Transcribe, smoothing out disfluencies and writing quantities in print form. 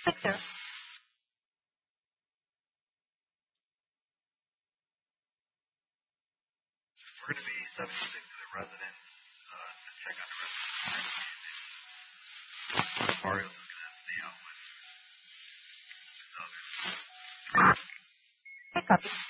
Victor. We're going to be 76 to the residence to check on the residence. Mario's just going to stay out with others. I copy.